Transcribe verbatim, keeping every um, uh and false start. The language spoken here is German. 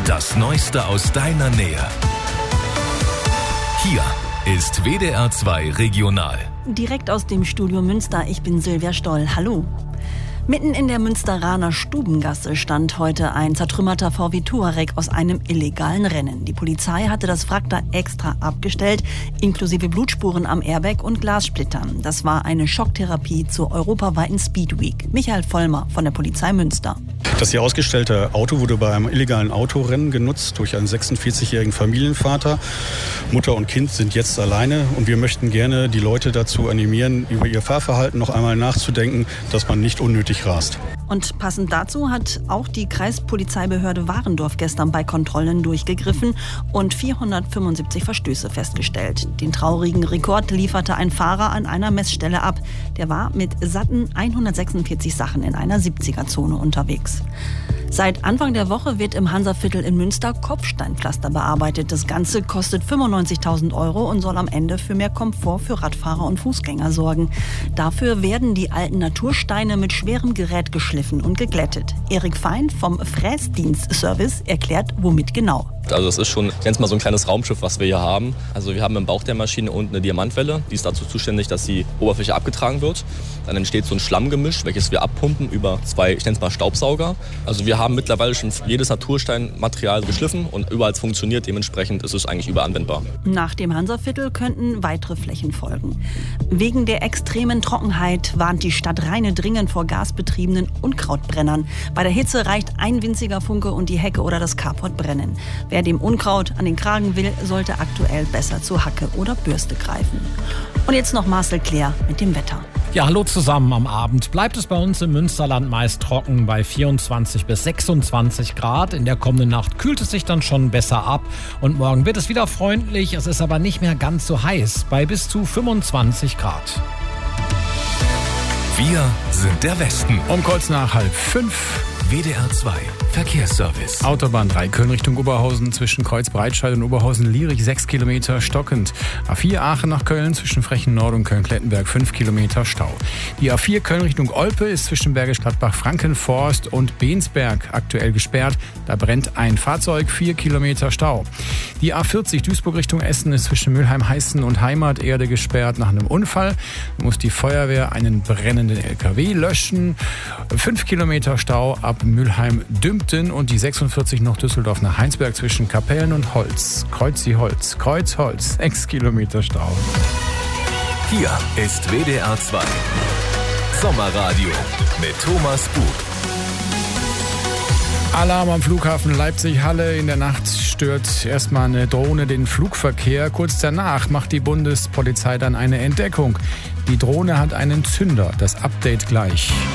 Das Neueste aus deiner Nähe. Hier ist W D R zwei Regional. Direkt aus dem Studio Münster, ich bin Silvia Stoll. Hallo. Mitten in der Münsteraner Stubengasse stand heute ein zertrümmerter V W Touareg aus einem illegalen Rennen. Die Polizei hatte das Wrack da extra abgestellt, inklusive Blutspuren am Airbag und Glassplittern. Das war eine Schocktherapie zur europaweiten Speed Week. Michael Vollmer von der Polizei Münster. Das hier ausgestellte Auto wurde bei einem illegalen Autorennen genutzt durch einen sechsundvierzigjährigen Familienvater. Mutter und Kind sind jetzt alleine und wir möchten gerne die Leute dazu animieren, über ihr Fahrverhalten noch einmal nachzudenken, dass man nicht unnötig rast. Und passend dazu hat auch die Kreispolizeibehörde Warendorf gestern bei Kontrollen durchgegriffen und vierhundertfünfundsiebzig Verstöße festgestellt. Den traurigen Rekord lieferte ein Fahrer an einer Messstelle ab. Der war mit satten hundertsechsundvierzig Sachen in einer siebziger-Zone unterwegs. Seit Anfang der Woche wird im Hansaviertel in Münster Kopfsteinpflaster bearbeitet. Das Ganze kostet fünfundneunzigtausend Euro und soll am Ende für mehr Komfort für Radfahrer und Fußgänger sorgen. Dafür werden die alten Natursteine mit schwerem Gerät geschliffen und geglättet. Erik Fein vom Fräsdienstservice erklärt, womit genau. Also das ist schon, ich nenne es mal so ein kleines Raumschiff, was wir hier haben. Also wir haben im Bauch der Maschine unten eine Diamantwelle, die ist dazu zuständig, dass die Oberfläche abgetragen wird. Dann entsteht so ein Schlammgemisch, welches wir abpumpen über zwei, ich nenne es mal Staubsauger. Also wir haben mittlerweile schon jedes Natursteinmaterial geschliffen und überall funktioniert, dementsprechend ist es eigentlich überall anwendbar. Nach dem Hansaviertel könnten weitere Flächen folgen. Wegen der extremen Trockenheit warnt die Stadt Rheine dringend vor gasbetriebenen Unkrautbrennern. Bei der Hitze reicht ein winziger Funke und die Hecke oder das Carport brennen. Wer dem Unkraut an den Kragen will, sollte aktuell besser zur Hacke oder Bürste greifen. Und jetzt noch Marcel Claire mit dem Wetter. Ja, hallo zusammen. Am Abend bleibt es bei uns im Münsterland meist trocken bei vierundzwanzig bis sechsundzwanzig Grad. In der kommenden Nacht kühlt es sich dann schon besser ab und morgen wird es wieder freundlich. Es ist aber nicht mehr ganz so heiß bei bis zu fünfundzwanzig Grad. Wir sind der Westen. Um kurz nach halb fünf. W D R zwei Verkehrsservice. Autobahn drei Köln Richtung Oberhausen zwischen Kreuz-Breitscheid und Oberhausen-Lierich sechs Kilometer stockend. A vier Aachen nach Köln zwischen Frechen-Nord und Köln-Klettenberg fünf Kilometer Stau. Die A vier Köln Richtung Olpe ist zwischen Bergisch Gladbach, Frankenforst und Bensberg aktuell gesperrt. Da brennt ein Fahrzeug, vier Kilometer Stau. Die A vierzig Duisburg Richtung Essen ist zwischen Mülheim-Heißen und Heimaterde gesperrt nach einem Unfall. Da muss die Feuerwehr einen brennenden L K W löschen. fünf Kilometer Stau ab Mülheim-Dümpten und die sechsundvierzig noch Düsseldorf nach Heinsberg zwischen Kapellen und Holz. Kreuzi-Holz, Kreuz-Holz, sechs Kilometer Stau. Hier ist W D R zwei Sommerradio mit Thomas Buch. Alarm am Flughafen Leipzig-Halle. In der Nacht stört erstmal eine Drohne den Flugverkehr. Kurz danach macht die Bundespolizei dann eine Entdeckung. Die Drohne hat einen Zünder. Das Update gleich.